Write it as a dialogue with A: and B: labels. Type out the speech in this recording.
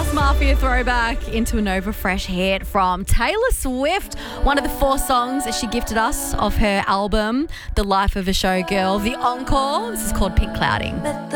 A: House Mafia throwback into a Nova Fresh hit from Taylor Swift. One of the 4 songs that she gifted us of her album, The Life of a Showgirl, the encore. This is called Pink Clouding.